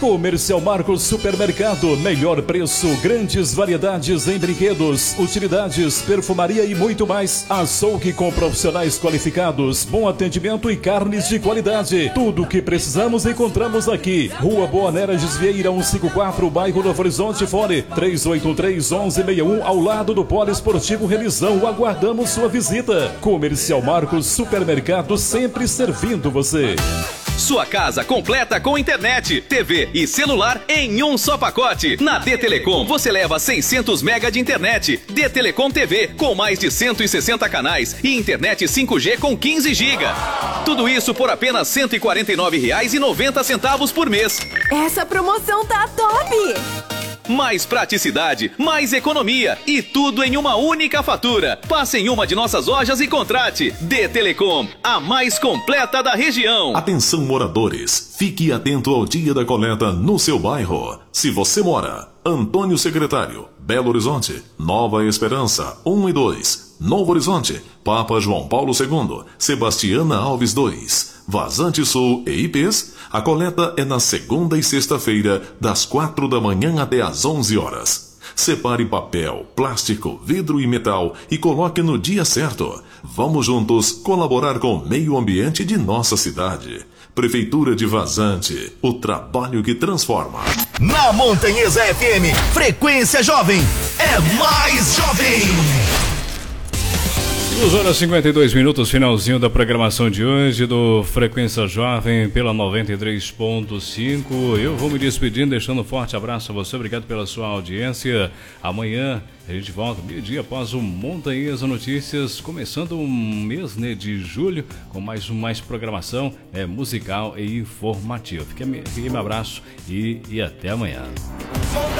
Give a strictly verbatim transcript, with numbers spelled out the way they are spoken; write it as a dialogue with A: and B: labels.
A: Comercial Marcos Supermercado, melhor preço, grandes variedades em brinquedos, utilidades, perfumaria e muito mais. Açougue com profissionais qualificados, bom atendimento e carnes de qualidade. Tudo o que precisamos encontramos aqui. Rua Boa Nera Desvieira cento e cinquenta e quatro, bairro Novo Horizonte, fone três oito três, onze sessenta e um, ao lado do Polo Esportivo Relizão. Aguardamos sua visita. Comercial Marcos Supermercado, sempre servindo você.
B: Sua casa completa com internet, T V e celular em um só pacote. Na D-Telecom você leva seiscentos mega de internet. D-Telecom T V com mais de cento e sessenta canais e internet cinco G com quinze gigas. Tudo isso por apenas cento e quarenta e nove reais e noventa centavos por mês.
C: Essa promoção tá top!
B: Mais praticidade, mais economia e tudo em uma única fatura. Passe em uma de nossas lojas e contrate. D-Telecom, a mais completa da região.
D: Atenção, moradores, fique atento ao dia da coleta no seu bairro. Se você mora Antônio Secretário, Belo Horizonte, Nova Esperança um e dois, Novo Horizonte, Papa João Paulo segundo, Sebastiana Alves dois, Vazante Sul e I Pês, a coleta é na segunda e sexta-feira, das quatro da manhã até às onze horas. Separe papel, plástico, vidro e metal e coloque no dia certo. Vamos juntos colaborar com o meio ambiente de nossa cidade. Prefeitura de Vazante, o trabalho que transforma.
E: Na Montanhesa F M, Frequência Jovem é mais jovem.
F: duas horas e cinquenta e dois minutos, finalzinho da programação de hoje do Frequência Jovem pela noventa e três ponto cinco. Eu vou me despedindo, deixando um forte abraço a você. Obrigado pela sua audiência. Amanhã a gente volta meio-dia após o Montanhesa Notícias, começando um mês, né, de julho, com mais, mais programação é, musical e informativa. Fique, fique meu abraço e, e até amanhã.